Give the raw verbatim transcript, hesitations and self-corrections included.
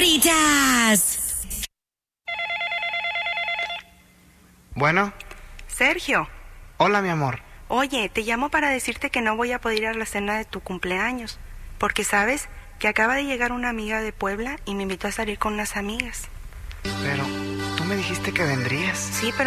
Sabritas. Bueno. Sergio. Hola, mi amor. Oye, te llamo para decirte que no voy a poder ir a la cena de tu cumpleaños, porque sabes que acaba de llegar una amiga de Puebla y me invitó a salir con unas amigas. Pero tú me dijiste que vendrías. Sí, pero